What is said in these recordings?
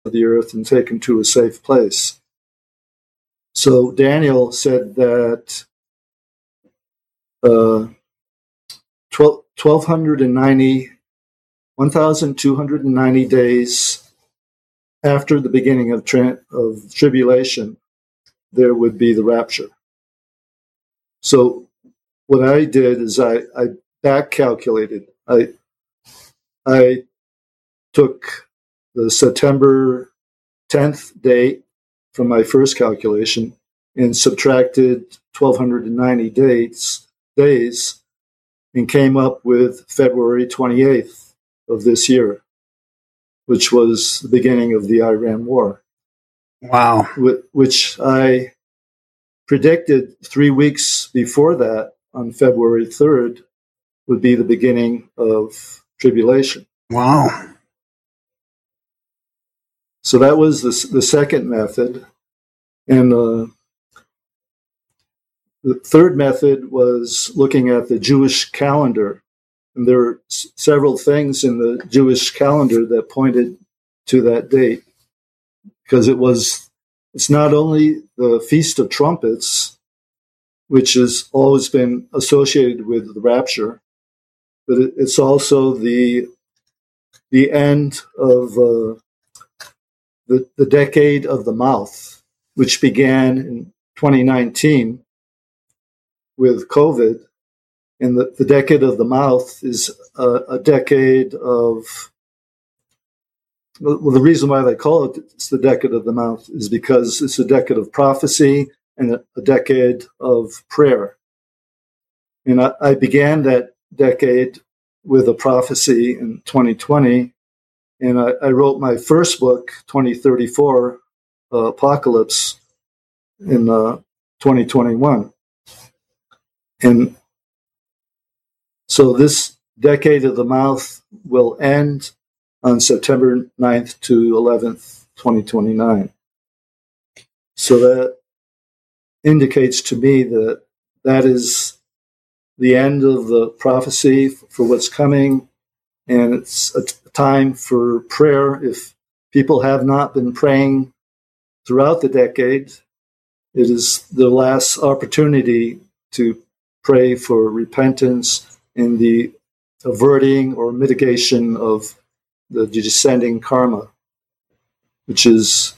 of the earth and taken to a safe place. So Daniel said that 1,290 days after the beginning of tribulation, there would be the rapture. So what I did is I back calculated. I took the September 10th date from my first calculation and subtracted 1,290 days and came up with February 28th of this year, which was the beginning of the Iran war. Wow. Which I predicted 3 weeks before that, on February 3rd, would be the beginning of tribulation. Wow. So that was the second method. And the third method was looking at the Jewish calendar. And there are several things in the Jewish calendar that pointed to that date, because it's not only the Feast of Trumpets, which has always been associated with the rapture, but it's also the end of the decade of the mouth, which began in 2019 with COVID. And the decade of the mouth is a decade of, well, the reason why they call it's the decade of the mouth is because it's a decade of prophecy and a decade of prayer. And I began that decade with a prophecy in 2020, and I wrote my first book, 2034, Apocalypse, in 2021. And so this decade of the mouth will end on September 9th to 11th, 2029. So that indicates to me that is the end of the prophecy for what's coming, and it's a time for prayer. If people have not been praying throughout the decade, it is the last opportunity to pray for repentance and the averting or mitigation of the descending karma, which is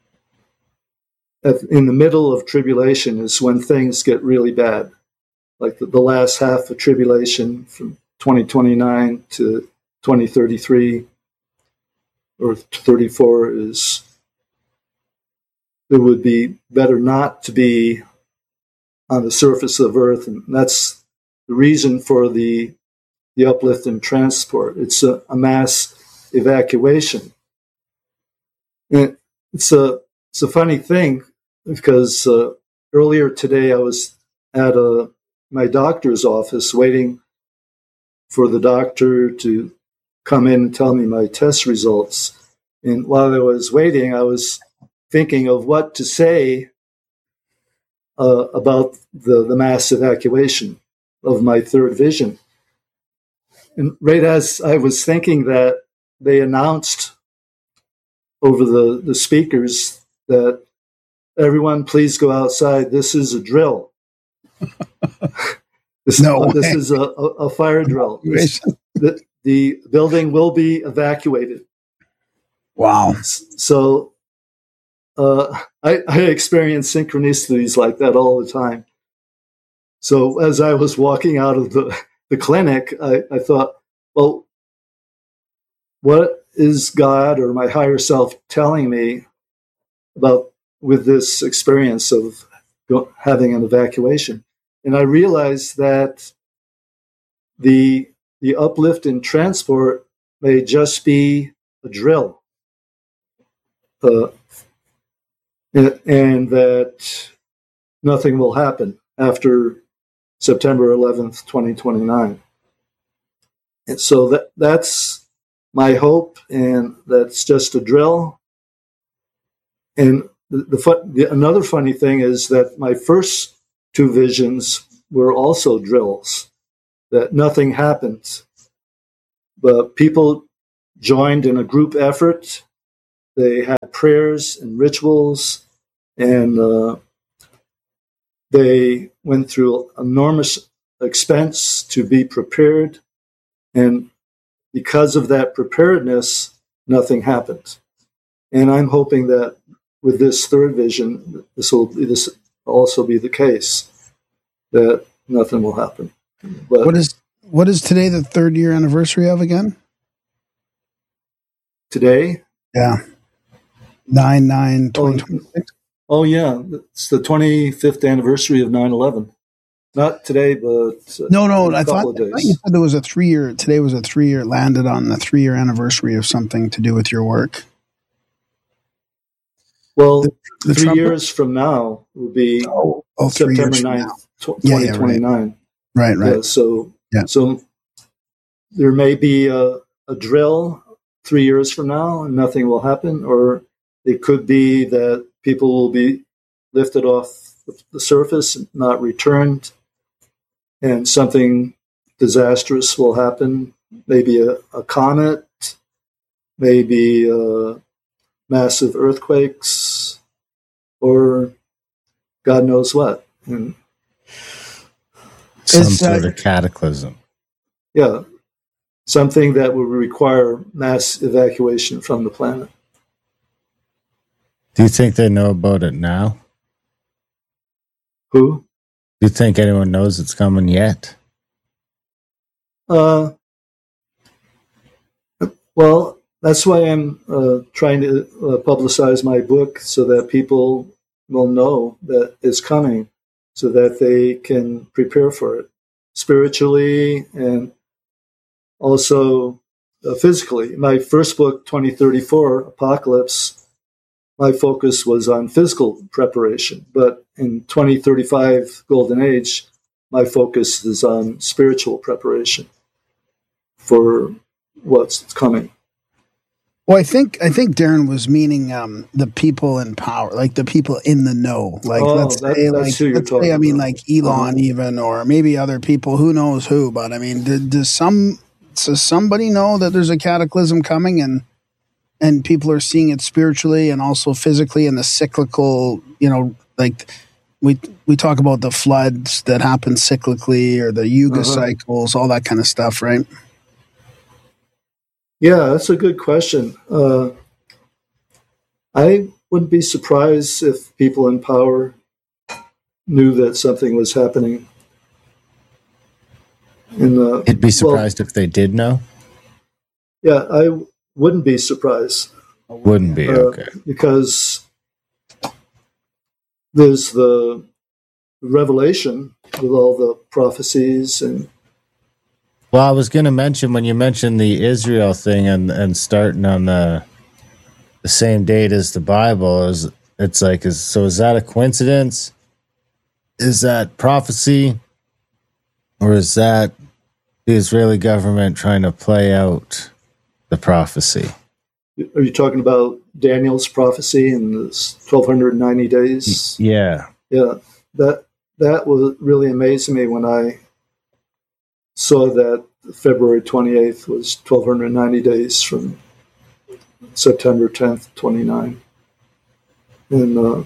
in the middle of tribulation is when things get really bad. Like the last half of tribulation from 2029 to 2033 or 34 it would be better not to be on the surface of Earth. And that's the reason for the uplift and transport. It's a mass evacuation. And it's a funny thing because earlier today I was at my doctor's office waiting for the doctor to come in and tell me my test results. And while I was waiting, I was thinking of what to say about the mass evacuation of my third vision. And right as I was thinking that, they announced over the speakers that everyone please go outside. This is a drill. This is a fire drill. The building will be evacuated. Wow. So I experience synchronicities like that all the time. So as I was walking out of the clinic, I thought, well, what is God or my higher self telling me about with this experience of having an evacuation? And I realized that the uplift and transport may just be a drill, and that nothing will happen after September 11th, 2029. And so that's my hope, and that's just a drill. And another funny thing is that my first two visions were also drills, that nothing happened. But people joined in a group effort they had prayers and rituals, and they went through enormous expense to be prepared. And because of that preparedness, nothing happened. And I'm hoping that with this third vision, this will also be the case, that nothing will happen. But what is today the 3rd year anniversary of again? Today? Yeah. 9/9/2026. Oh, yeah. It's the 25th anniversary of 9/11. Not today, but No. I a thought couple of days. you said there was a 3-year. Today was a 3-year. Landed on the 3-year anniversary of something to do with your work. Well, the 3 trumpet? years from now will be 3 September years from 9th, now. 2029. Right. Yeah, so there may be a drill 3 years from now and nothing will happen, or it could be that people will be lifted off the surface and not returned, and something disastrous will happen. Maybe a comet, maybe massive earthquakes, or God knows what. And some sort of cataclysm. Yeah, something that would require mass evacuation from the planet. Do you think they know about it now? Who? Do you think anyone knows it's coming yet? Well, that's why I'm trying to publicize my book so that people will know that it's coming, so that they can prepare for it spiritually and also physically. My first book, 2034, Apocalypse, my focus was on physical preparation. But in 2035, Golden Age, my focus is on spiritual preparation for what's coming. Well, I think Darren was meaning the people in power, like the people in the know. Like let's say, I mean, like Elon even, or maybe other people. Who knows who? But I mean, does somebody know that there's a cataclysm coming, and people are seeing it spiritually and also physically, and the cyclical, like we talk about the floods that happen cyclically, or the yuga cycles, all that kind of stuff, right? Yeah, that's a good question. I wouldn't be surprised if people in power knew that something was happening. You'd be surprised if they did know? Yeah, I wouldn't be surprised. Wouldn't be, okay. Because there's the revelation with all the prophecies and... Well, I was going to mention, when you mentioned the Israel thing and starting on the same date as the Bible, is that a coincidence? Is that prophecy? Or is that the Israeli government trying to play out the prophecy? Are you talking about Daniel's prophecy in the 1290 days? Yeah. Yeah, that was really amazing me when I saw that February 28th was 1290 days from September 10th, 29. And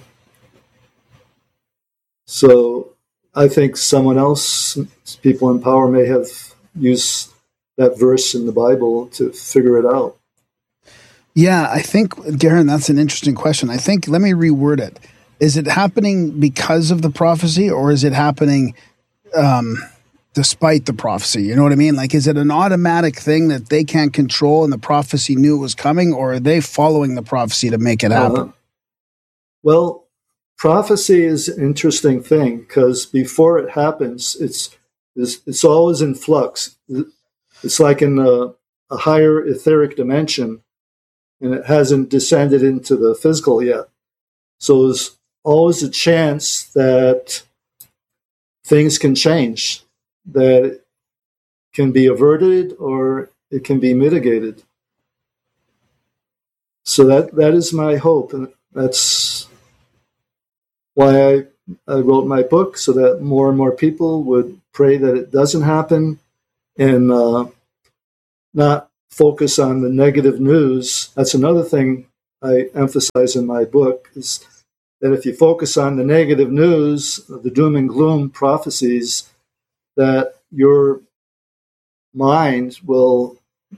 so I think someone else, people in power, may have used that verse in the Bible to figure it out. Yeah, I think, Darren, that's an interesting question. I think, let me reword it. Is it happening because of the prophecy, or is it happening despite the prophecy? You know what I mean? Like, is it an automatic thing that they can't control and the prophecy knew it was coming, or are they following the prophecy to make it happen? Well, prophecy is an interesting thing because before it happens, it's always in flux. It's like in a higher etheric dimension, and it hasn't descended into the physical yet. So there's always a chance that things can change, that it can be averted or it can be mitigated. So that is my hope, and that's why I wrote my book, so that more and more people would pray that it doesn't happen and not focus on the negative news. That's another thing I emphasize in my book is that if you focus on the negative news, the doom and gloom prophecies, that your mind will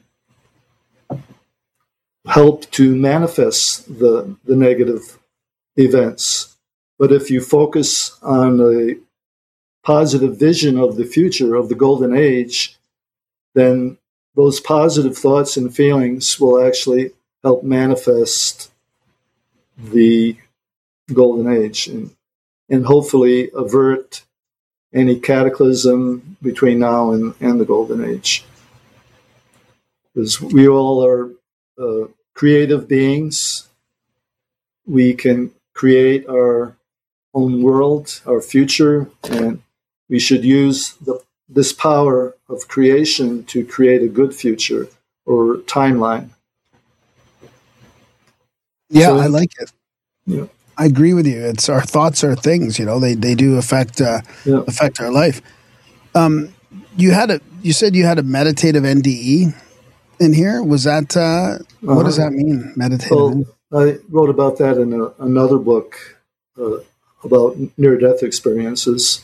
help to manifest the negative events. But if you focus on a positive vision of the future, of the golden age, then those positive thoughts and feelings will actually help manifest the golden age and hopefully avert any cataclysm between now and the golden age. Because we all are creative beings. We can create our own world, our future, and we should use this power of creation to create a good future or timeline. Yeah, so, I like it. Yeah. I agree with you. It's our thoughts are things, they do affect our life. You said you had a meditative NDE in here. Was that, what does that mean? Meditative? Well, I wrote about that in another book about near-death experiences.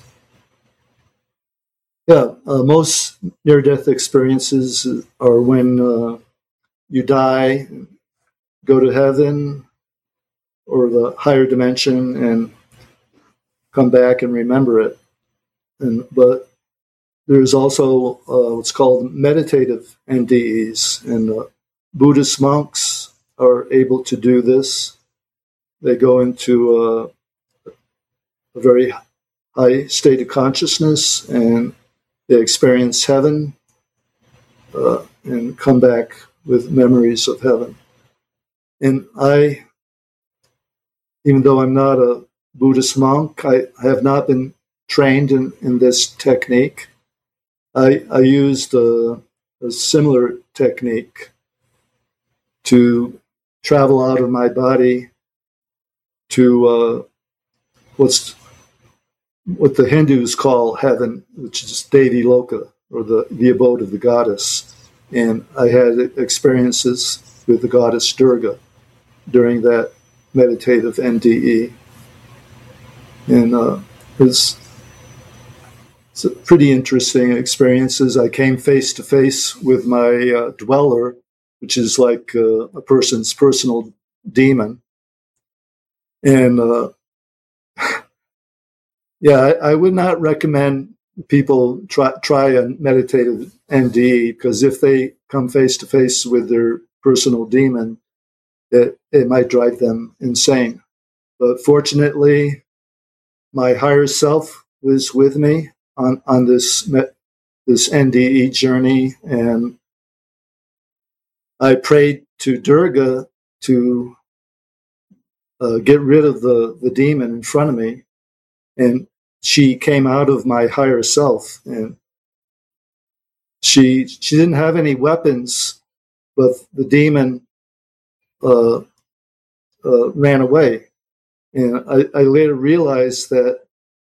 Yeah, most near-death experiences are when you die, go to heaven or the higher dimension, and come back and remember it. But there's also what's called meditative NDEs, and Buddhist monks are able to do this. They go into a very high state of consciousness, and they experience heaven and come back with memories of heaven. And I, even though I'm not a Buddhist monk, I have not been trained in this technique. I used a similar technique to travel out of my body to what the Hindus call heaven, which is Devi Loka, or the abode of the goddess. And I had experiences with the goddess Durga during that meditative NDE. And it's pretty interesting experiences. I came face to face with my dweller, which is like a person's personal demon. And yeah, I would not recommend people try a meditative NDE, because if they come face to face with their personal demon, it might drive them insane. But fortunately, my higher self was with me on this NDE journey, and I prayed to Durga to get rid of the demon in front of me, and she came out of my higher self, and she didn't have any weapons, but the demon ran away. And I later realized that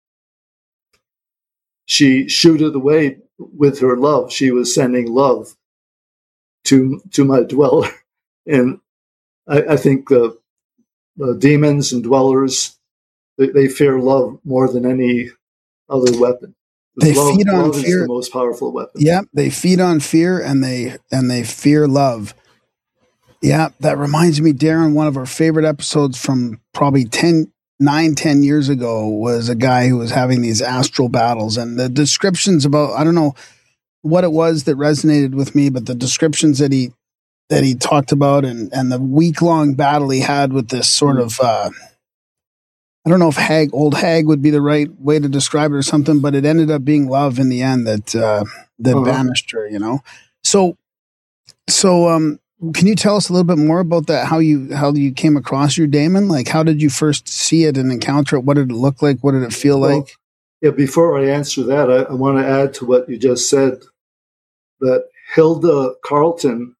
she shooed away with her love. She was sending love to my dweller. And I think the demons and dwellers, they fear love more than any other weapon. They feed on fear. Is the most powerful weapon. Yeah, they feed on fear, and they fear love. Yeah, that reminds me, Darren, one of our favorite episodes from probably 10 years ago was a guy who was having these astral battles, and the descriptions about, I don't know what it was that resonated with me, but the descriptions that he talked about, and the week-long battle he had with this sort of, I don't know if old hag would be the right way to describe it or something, but it ended up being love in the end that banished her, So, can you tell us a little bit more about that? How you came across your daemon? Like, how did you first see it and encounter it? What did it look like? What did it feel like? Yeah, before I answer that, I want to add to what you just said, that Hilda Carlton,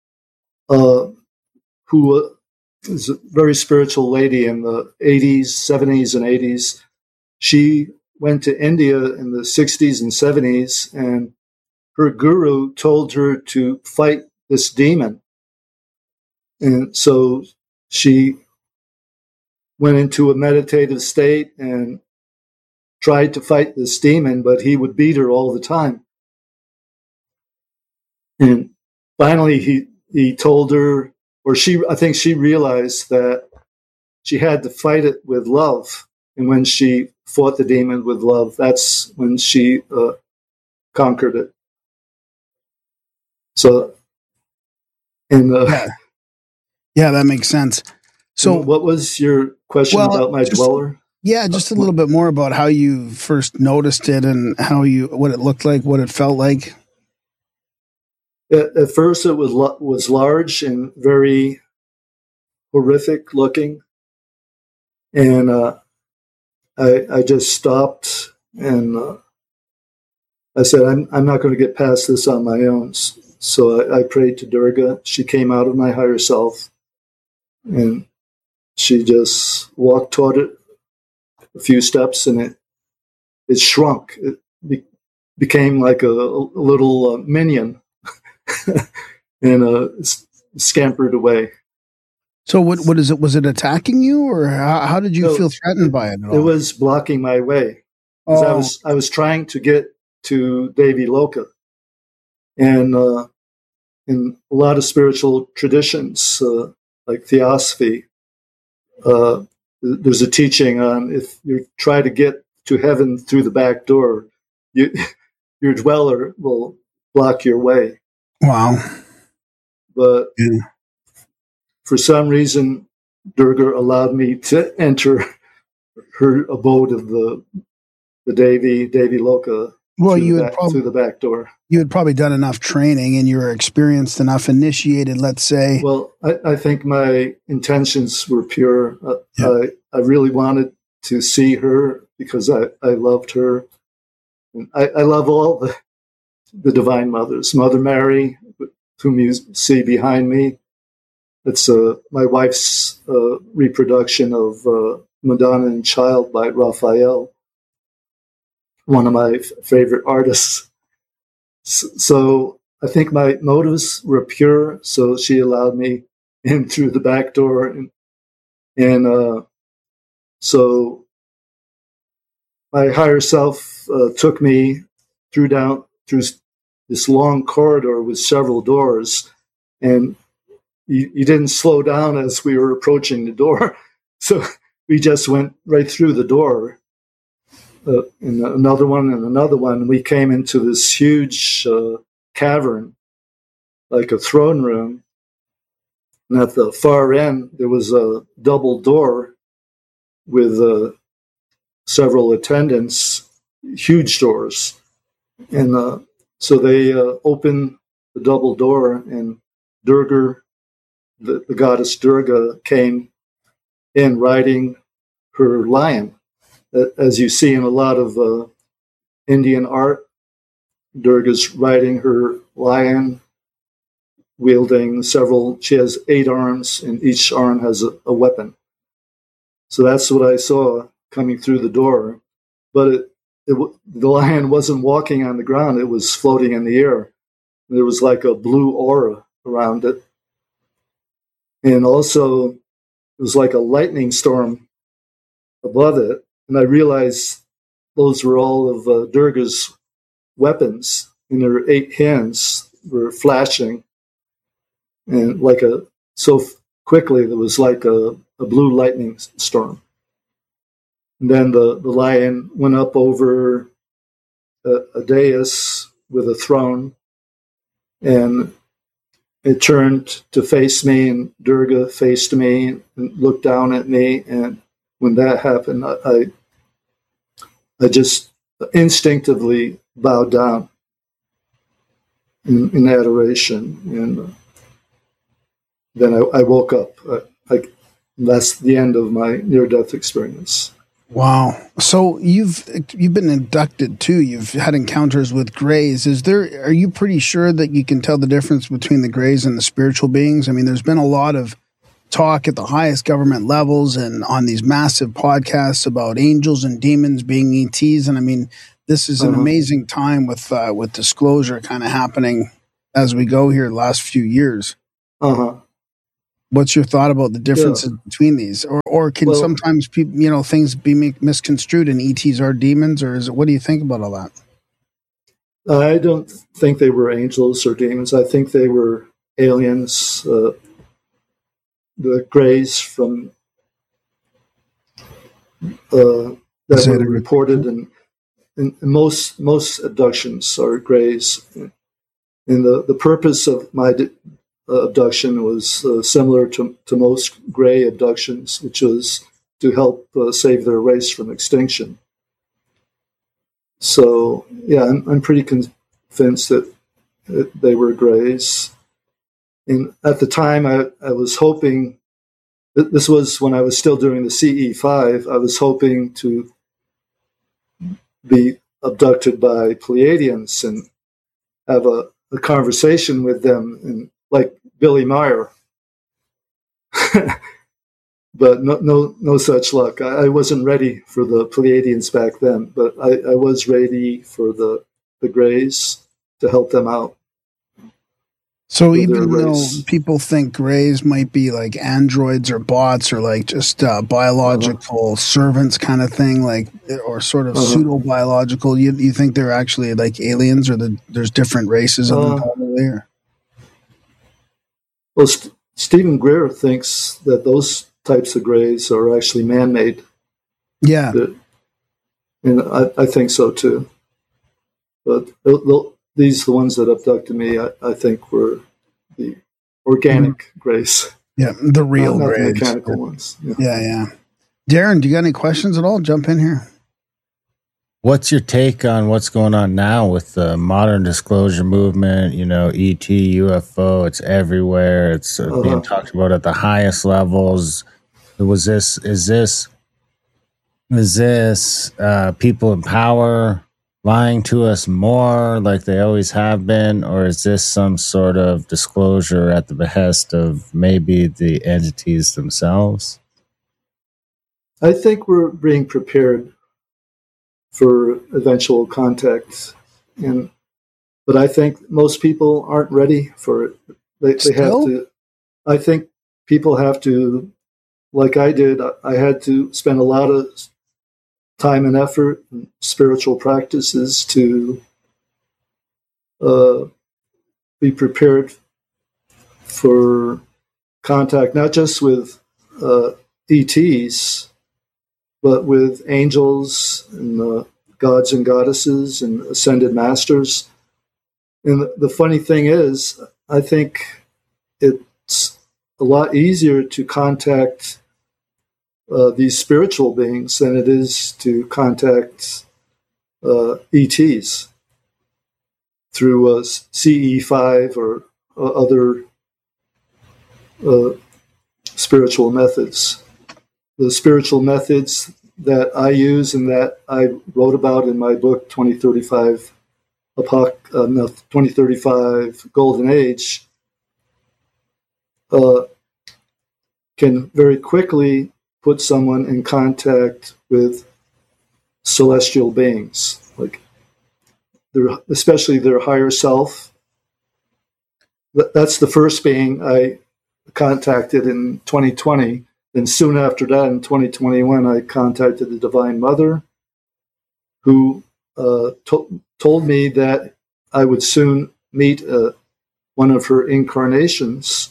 who is a very spiritual lady in the 80s, 70s, and 80s, she went to India in the 60s and 70s, and her guru told her to fight this demon. And so she went into a meditative state and tried to fight this demon, but he would beat her all the time. And finally, he told her, or I think she realized that she had to fight it with love. And when she fought the demon with love, that's when she conquered it. So, and yeah, that makes sense. So, what was your question about my dweller? Yeah, just a little bit more about how you first noticed it and what it looked like, what it felt like. At first, it was large and very horrific looking, and I just stopped and I said, "I'm not going to get past this on my own." So I prayed to Durga. She came out of my higher self, and she just walked toward it a few steps, and it shrunk. It became like a little minion, and scampered away. So what is it? Was it attacking you, or how did you feel threatened by it at all? It was blocking my way. I was trying to get to Devi Loka, and in a lot of spiritual traditions, like Theosophy, there's a teaching on if you try to get to heaven through the back door, your dweller will block your way. Wow. But for some reason, Durga allowed me to enter her abode of the Devi Loka. Well, through the back door. You had probably done enough training and you were experienced enough, initiated, let's say. Well, I think my intentions were pure. I really wanted to see her because I loved her. And I love all the Divine Mothers. Mother Mary, whom you see behind me, it's my wife's reproduction of Madonna and Child by Raphael, one of my favorite artists. So I think my motives were pure. So she allowed me in through the back door, and so my higher self took me through this long corridor with several doors, and you didn't slow down as we were approaching the door, so we just went right through the door. And another one and another one. We came into this huge cavern, like a throne room. And at the far end, there was a double door with several attendants, huge doors. And so they opened the double door, and Durga, the goddess Durga, came in riding her lion. As you see in a lot of Indian art, Durga's riding her lion, wielding she has 8 arms, and each arm has a weapon. So that's what I saw coming through the door. But the lion wasn't walking on the ground, it was floating in the air. There was like a blue aura around it. And also, it was like a lightning storm above it. And I realized those were all of Durga's weapons, and her 8 hands were flashing, and so quickly there was like a blue lightning storm. And then the lion went up over a dais with a throne, and it turned to face me, and Durga faced me and looked down at me. And when that happened, I just instinctively bowed down in adoration, and then I woke up. That's the end of my near-death experience. Wow! So you've been inducted too. You've had encounters with Greys. Are you pretty sure that you can tell the difference between the Greys and the spiritual beings? I mean, there's been a lot of talk at the highest government levels and on these massive podcasts about angels and demons being ETs. And I mean, this is an amazing time with disclosure kind of happening as we go here the last few years. What's your thought about the differences between these, or can sometimes people, things be misconstrued and ETs are demons, or is it? What do you think about all that? I don't think they were angels or demons. I think they were aliens, the Greys from that were reported, and most abductions are Greys. And the purpose of my abduction was similar to most Grey abductions, which was to help save their race from extinction. So, yeah, I'm pretty convinced that they were Greys. And at the time, I was hoping, this was when I was still doing the CE5, I was hoping to be abducted by Pleiadians and have a conversation with them, and like Billy Meyer. But no such luck. I wasn't ready for the Pleiadians back then, but I was ready for the Greys to help them out. So even though people think Greys might be like androids or bots or like just biological servants kind of thing, like, or sort of pseudo-biological, you think they're actually like aliens, or there's different races of them probably? Or? Well, Stephen Greer thinks that those types of Greys are actually man-made. Yeah. And I think so too. But the ones that abducted me, I think, were the organic Greys. Yeah, the real Greys. Not the mechanical ones. Yeah. Darren, do you got any questions at all? Jump in here. What's your take on what's going on now with the modern disclosure movement? ET, UFO, it's everywhere. It's being talked about at the highest levels. Is this people in power lying to us more like they always have been, or is this some sort of disclosure at the behest of maybe the entities themselves? I think we're being prepared for eventual contact, but I think most people aren't ready for it. They have to. I think people have to, like I did. I had to spend a lot of time and effort and spiritual practices to be prepared for contact, not just with ETs, but with angels and gods and goddesses and ascended masters. And the funny thing is, I think it's a lot easier to contact these spiritual beings than it is to contact ETs through CE5 or other spiritual methods. The spiritual methods that I use and that I wrote about in my book 2035 Golden Age can very quickly put someone in contact with celestial beings, like especially their higher self. That's the first being I contacted in 2020. And soon after that, in 2021, I contacted the Divine Mother, who told me that I would soon meet one of her incarnations,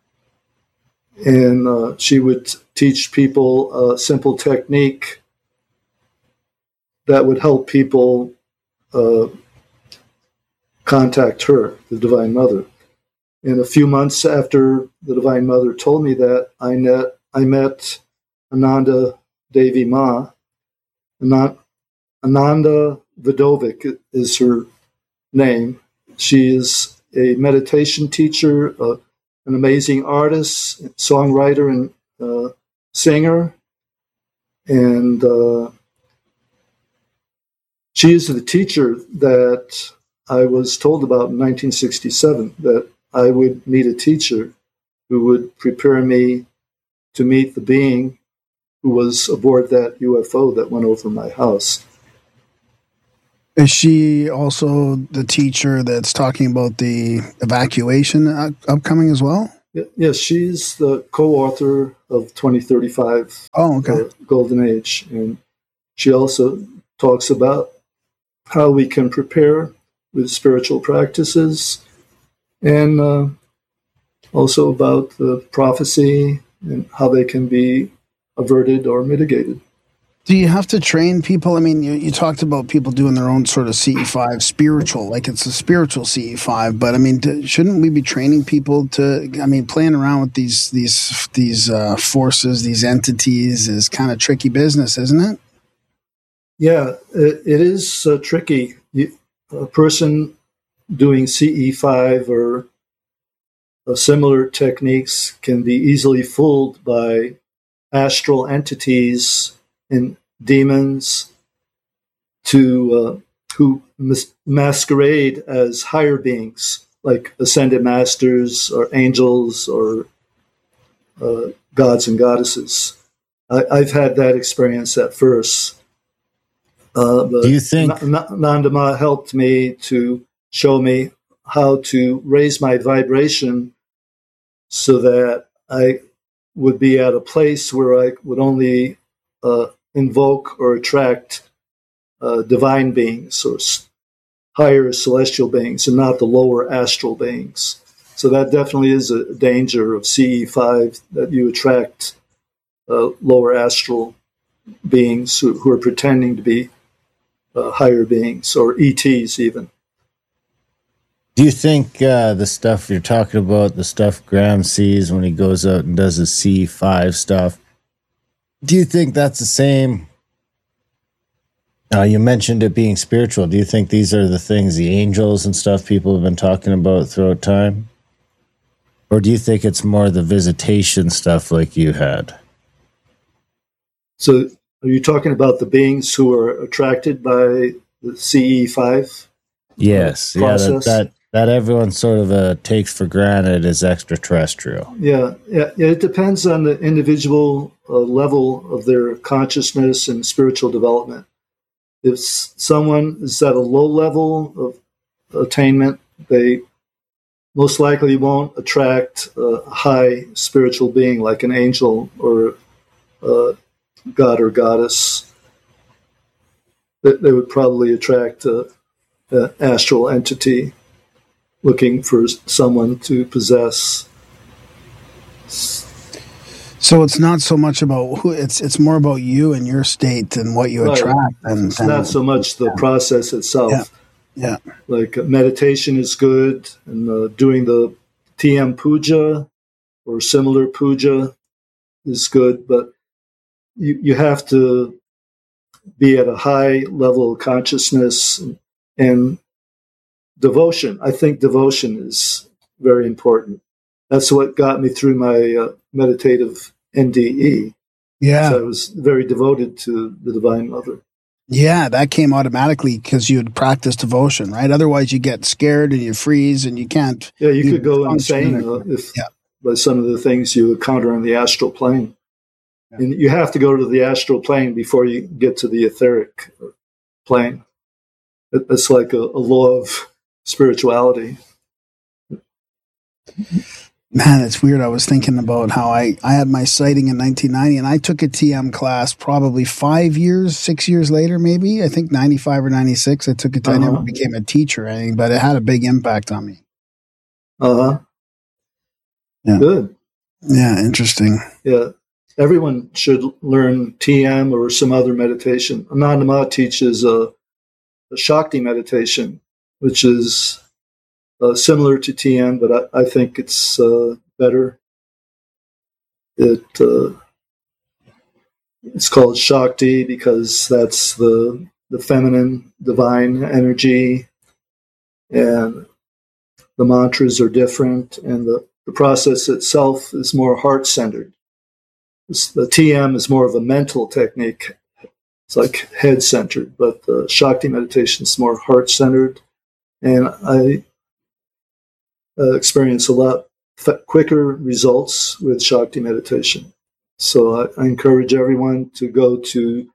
and she would teach people a simple technique that would help people contact her, the Divine Mother. And a few months after the Divine Mother told me that, I met Ananda Devi Ma. Ananda Vidovic is her name. She is a meditation teacher, an amazing artist, songwriter, and singer. And she is the teacher that I was told about in 1967, that I would meet a teacher who would prepare me to meet the being who was aboard that UFO that went over my house. Is she also the teacher that's talking about the evacuation upcoming as well? Yes, she's the co-author of 2035 Golden Age. And she also talks about how we can prepare with spiritual practices, and also about the prophecy and how they can be averted or mitigated. Do you have to train people? I mean, you talked about people doing their own sort of CE5 spiritual, like it's a spiritual CE5. But I mean, shouldn't we be training people to? I mean, playing around with these forces, these entities, is kind of tricky business, isn't it? Yeah, it is tricky. A person doing CE5 or similar techniques can be easily fooled by astral entities and demons who masquerade as higher beings, like ascended masters or angels or gods and goddesses. I've had that experience at first. Do you think Nanda Ma helped me to show me how to raise my vibration so that I would be at a place where I would only invoke or attract divine beings or higher celestial beings and not the lower astral beings. So that definitely is a danger of CE5, that you attract lower astral beings who are pretending to be higher beings, or ETs even. Do you think the stuff you're talking about, the stuff Graham sees when he goes out and does his C5 stuff, do you think that's the same? You mentioned it being spiritual. Do you think these are the things, the angels and stuff people have been talking about throughout time? Or do you think it's more the visitation stuff like you had? So are you talking about the beings who are attracted by the CE5? Yes, that everyone sort of takes for granted as extraterrestrial. Yeah. It depends on the individual level of their consciousness and spiritual development. If someone is at a low level of attainment, they most likely won't attract a high spiritual being like an angel or a god or goddess. They would probably attract an astral entity looking for someone to possess. So it's not so much about who, it's more about you and your state and what you attract. It's not so much the process itself. Yeah. Like meditation is good, and doing the TM puja or similar puja is good, but you have to be at a high level of consciousness and devotion. I think devotion is very important. That's what got me through my meditative NDE. Yeah. So I was very devoted to the Divine Mother. Yeah, that came automatically because you had practiced devotion, right? Otherwise, you get scared and you freeze and you can't. Yeah, you could go insane by some of the things you encounter on the astral plane. Yeah. And you have to go to the astral plane before you get to the etheric plane. It's like a law of spirituality. Man, it's weird. I was thinking about how I had my sighting in 1990, and I took a TM class probably 6 years later, maybe. I think 95 or 96. I took it. I never became a teacher or anything, but it had a big impact on me. Yeah. Good. Yeah, interesting. Yeah. Everyone should learn TM or some other meditation. Nanda Ma teaches a Shakti meditation, which is similar to TM, but I think it's better. It's called Shakti because that's the feminine, divine energy, and the mantras are different, and the process itself is more heart-centered. The TM is more of a mental technique. It's like head-centered, but the Shakti meditation is more heart-centered, and I experience a lot quicker results with Shakti meditation. So I encourage everyone to go to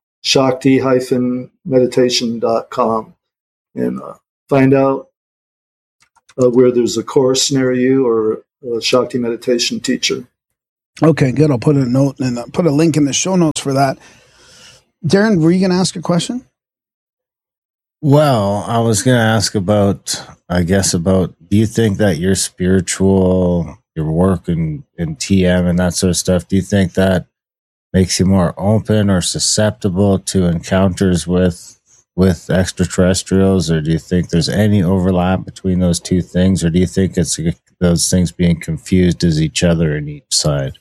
shakti-meditation.com and find out where there's a course near you or Shakti meditation teacher. Okay, good. I'll put a note and put a link in the show notes for that. Darren, were you going to ask a question? Well, I was going to ask about, do you think that your work in TM and that sort of stuff, do you think that makes you more open or susceptible to encounters with extraterrestrials, or do you think there's any overlap between those two things, or do you think it's those things being confused as each other in each side?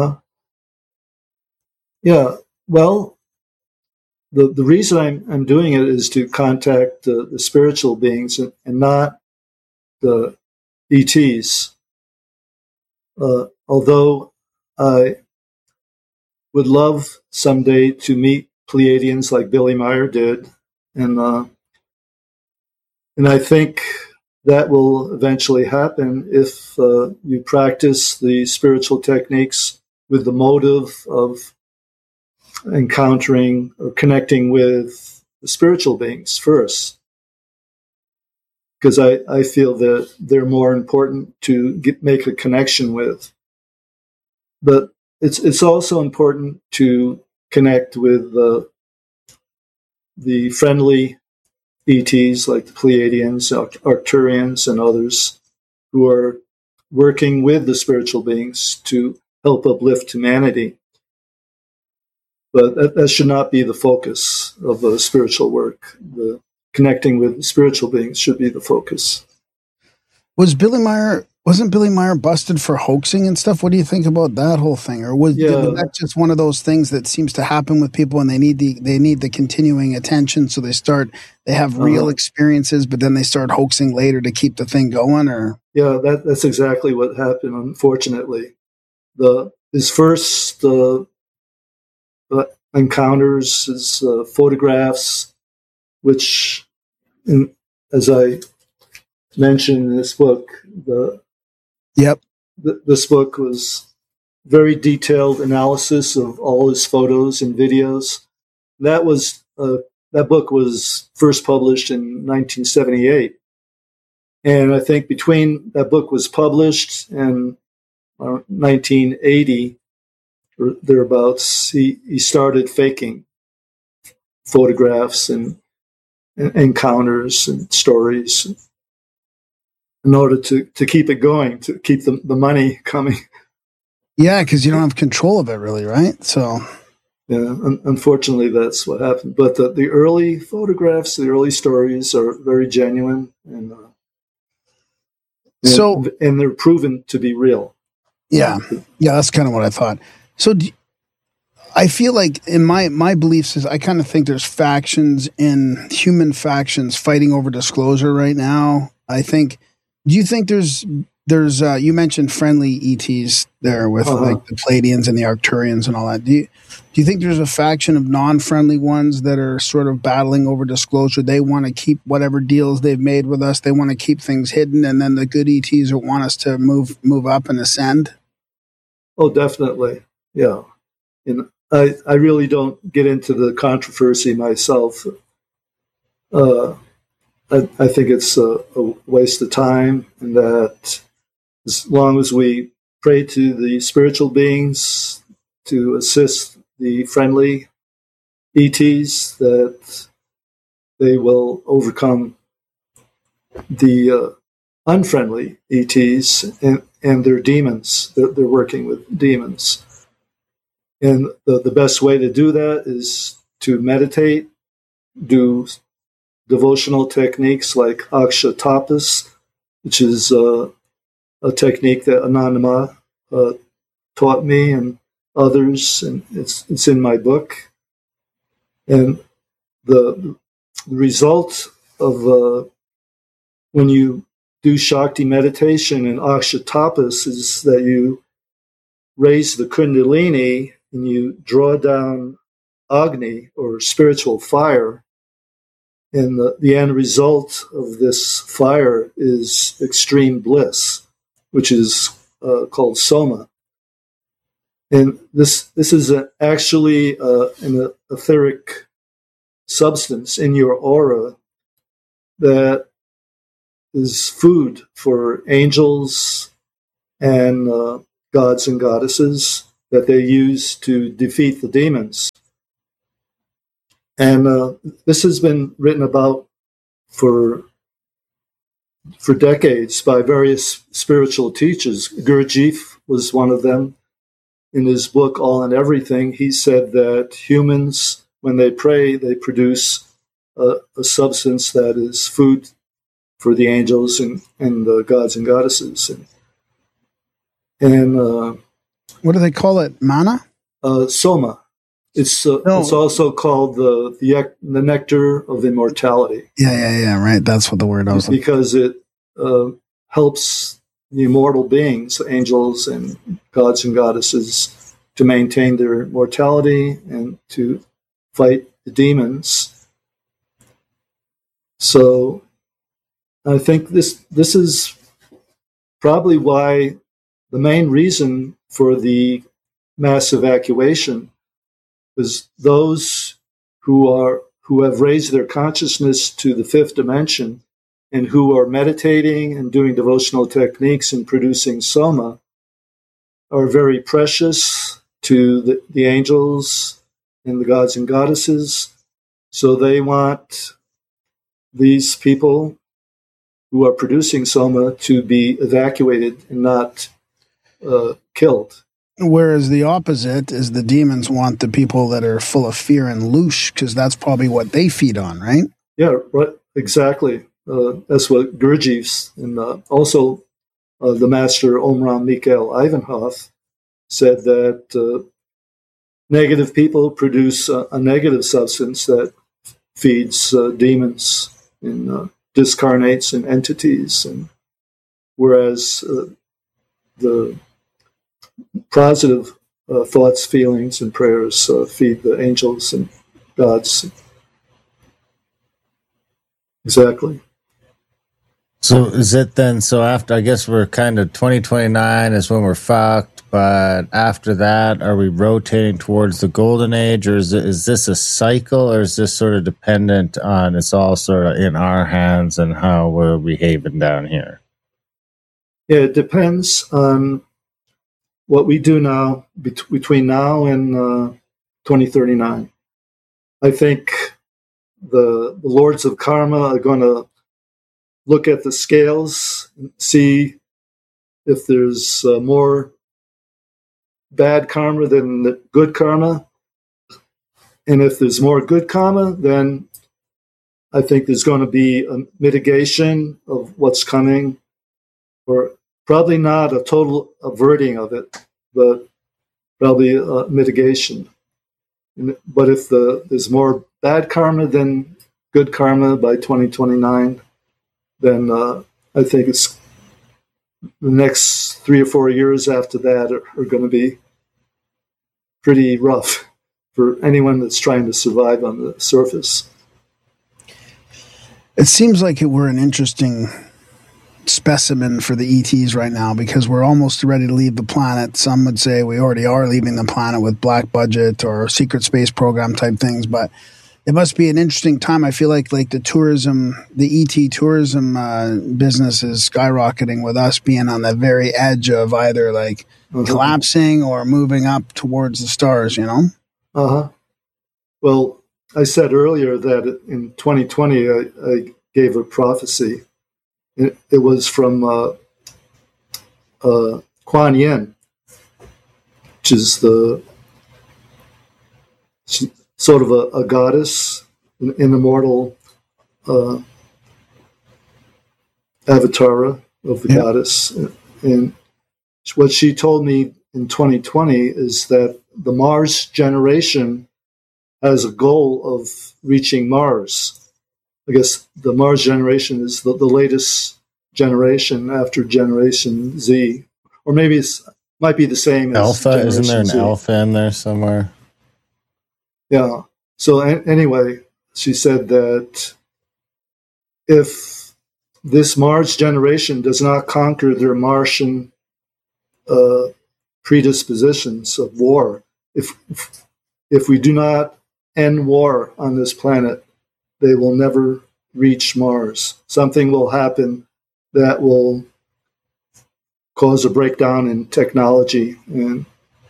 Yeah. Well, the reason I'm doing it is to contact the spiritual beings and not the ETs. Although I would love someday to meet Pleiadians like Billy Meier did, and I think that will eventually happen if you practice the spiritual techniques with the motive of encountering or connecting with the spiritual beings first. Because I feel that they're more important to make a connection with. But it's also important to connect with the friendly ETs like the Pleiadians, Arcturians, and others who are working with the spiritual beings to help uplift humanity. But that should not be the focus of the spiritual work. The connecting with spiritual beings should be the focus. Wasn't Billy Meier busted for hoaxing and stuff? What do you think about that whole thing? Or was that just one of those things that seems to happen with people, and they need the continuing attention, so they have real experiences, but then they start hoaxing later to keep the thing going? Or that's exactly what happened. Unfortunately, his first encounters, his photographs, which, as I mentioned in this book, this book was very detailed analysis of all his photos and videos. That book was first published in 1978, and I think between that book was published and 1980 or thereabouts, he started faking photographs and encounters and stories in order to keep it going, to keep the money coming. Yeah, because you don't have control of it, really, right? So, yeah, unfortunately, that's what happened. But the early photographs, the early stories are very genuine, and they're proven to be real. Yeah, that's kind of what I thought. So, I feel like in my beliefs is I kind of think there's human factions fighting over disclosure right now. Do you think there's you mentioned friendly ETs there with like the Pleiadians and the Arcturians and all that. Do you think there's a faction of non-friendly ones that are sort of battling over disclosure? They want to keep whatever deals they've made with us. They want to keep things hidden, and then the good ETs want us to move up and ascend. Oh, definitely. Yeah. And I really don't get into the controversy myself. I think it's a waste of time, and that as long as we pray to the spiritual beings to assist the friendly ETs, that they will overcome the unfriendly ETs and their demons. They're working with demons. And the best way to do that is to meditate, do devotional techniques like Aksha Tapas, which is a technique that Anandama taught me and others, and it's in my book. And the result of when you do Shakti meditation and Aksha Tapas is that you raise the Kundalini and you draw down Agni, or spiritual fire. And the end result of this fire is extreme bliss, which is called Soma. And this is actually an etheric substance in your aura that is food for angels and gods and goddesses that they use to defeat the demons. And this has been written about for decades by various spiritual teachers. Gurdjieff was one of them. In his book, All and Everything, he said that humans, when they pray, they produce a substance that is food for the angels and the gods and goddesses. And what do they call it? Mana? Soma. It's also called the nectar of immortality. Yeah. Right. That's what the word was. Because it helps the immortal beings, angels and gods and goddesses, to maintain their mortality and to fight the demons. So I think this is probably why the main reason for the mass evacuation is those who have raised their consciousness to the fifth dimension and who are meditating and doing devotional techniques and producing soma are very precious to the angels and the gods and goddesses. So they want these people who are producing soma to be evacuated and not killed. Whereas the opposite is the demons want the people that are full of fear and louche, because that's probably what they feed on, right? Yeah, right. Exactly. That's what Gurdjieff and also the master Omraam Mikhail Ivanhoff said, that negative people produce a negative substance that feeds demons and discarnates and entities, and whereas the positive thoughts, feelings, and prayers feed the angels and gods. Exactly. So is it then, so after, I guess we're kind of 2029 is when we're fucked, but after that, are we rotating towards the golden age, or is this a cycle, or is this sort of dependent on, it's all sort of in our hands and how we're behaving down here? Yeah, it depends on what we do now, between now and 2039. I think the lords of karma are going to look at the scales and see if there's more bad karma than the good karma. And if there's more good karma, then I think there's going to be a mitigation of what's coming, or probably not a total averting of it, but probably a mitigation. But if there's more bad karma than good karma by 2029, then I think it's the next 3 or 4 years after that are going to be pretty rough for anyone that's trying to survive on the surface. It seems like we're an interesting specimen for the ETs right now, because we're almost ready to leave the planet. Some would say we already are leaving the planet with black budget or secret space program type things, but it must be an interesting time. I feel like the tourism, the ET tourism business is skyrocketing, with us being on the very edge of either collapsing or moving up towards the stars, Well, I said earlier that in 2020 I gave a prophecy. It was from Kuan Yin, which is sort of a goddess, an immortal avatar of the goddess. And what she told me in 2020 is that the Mars generation has a goal of reaching Mars. I guess the Mars generation is the latest generation after Generation Z, or maybe it might be the same as Alpha. Isn't there an Z. Alpha in there somewhere? Yeah. So anyway, she said that if this Mars generation does not conquer their Martian predispositions of war, if we do not end war on this planet, they will never reach Mars. Something will happen that will cause a breakdown in technology, and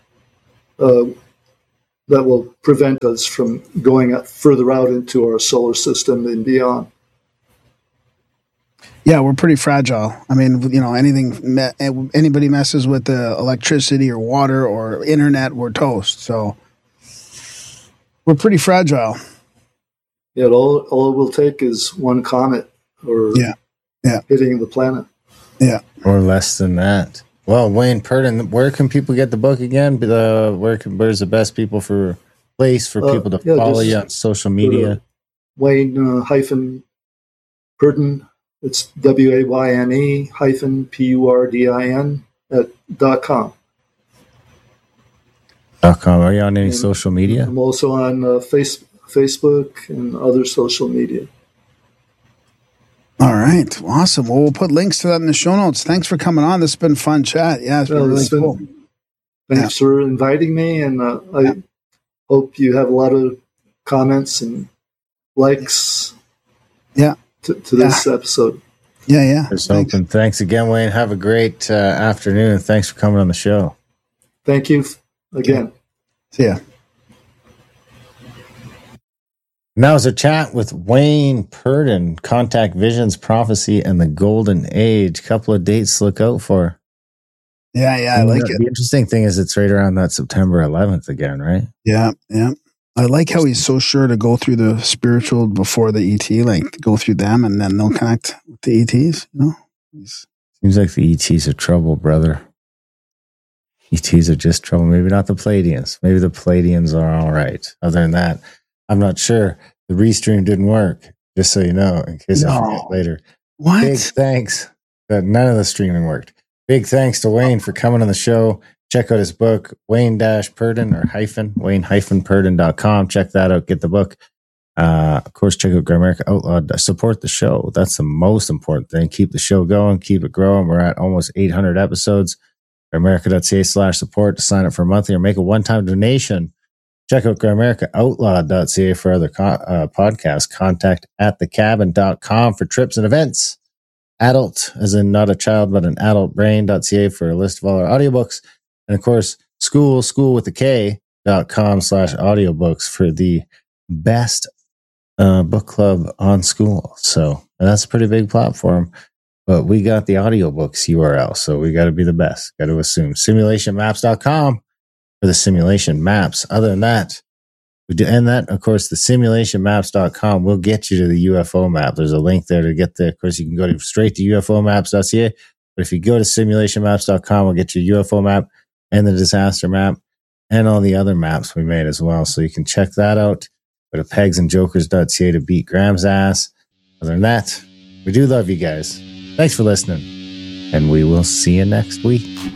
that will prevent us from going further out into our solar system and beyond. Yeah, we're pretty fragile. I mean, anybody messes with the electricity or water or internet, we're toast. So we're pretty fragile. Yeah, all it will take is one comet or hitting the planet. Yeah. Or less than that. Well, Wayne Purdon, where can people get the book again? Where's the best place for people to follow you on social media? Wayne-Purdon. It's WAYNE-PURDIN.com. Are you on any social media? I'm also on Facebook and other social media. All right. Awesome. Well, we'll put links to that in the show notes. Thanks for coming on. This has been fun chat. Yeah, it's been really cool. Thanks for inviting me, and I hope you have a lot of comments and likes to this episode. Yeah. Thanks again, Wayne. Have a great afternoon, and thanks for coming on the show. Thank you again. See ya. Now is a chat with Wayne Purdon, Contact Visions, Prophecy, and the Golden Age. Couple of dates to look out for. Yeah, I like it. The interesting thing is it's right around that September 11th again, right? Yeah. I like how he's so sure to go through the spiritual before the ET, like go through them and then they'll connect with the ETs, Seems like the ETs are trouble, brother. ETs are just trouble. Maybe not the Pleiadians. Maybe the Pleiadians are all right. Other than that, I'm not sure. The restream didn't work, just so you know, in case I forget later. What? Big thanks. None of the streaming worked. Big thanks to Wayne for coming on the show. Check out his book, Wayne-Purdon or Wayne-Purdon.com. Check that out. Get the book. Of course, check out Grimerica Outlawed. Support the show. That's the most important thing. Keep the show going. Keep it growing. We're at almost 800 episodes. Grimerica.ca/support to sign up for a monthly or make a one-time donation. Check out GrimericaOutlawed.ca for other podcasts. Contact @thecabin.com for trips and events. Adult, as in not a child, but an adult brain.ca for a list of all our audiobooks. And of course, school.com/audiobooks for the best book club on school. So that's a pretty big platform, but we got the audiobooks URL. So we got to be the best. Got to assume simulationmaps.com for the simulation maps. Other than that, of course, the simulationmaps.com will get you to the UFO map. There's a link there to get there. Of course, you can go straight to ufomaps.ca. But if you go to simulationmaps.com, we'll get you a UFO map and the disaster map and all the other maps we made as well. So you can check that out. Go to pegsandjokers.ca to beat Graham's ass. Other than that, we do love you guys. Thanks for listening. And we will see you next week.